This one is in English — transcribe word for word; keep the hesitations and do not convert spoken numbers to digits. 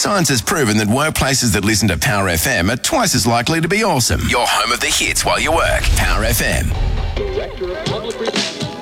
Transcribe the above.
Science has proven that workplaces that listen to Power F M are twice as likely to be awesome. Your home of the hits while you work. Power F M. Director of Public Relations.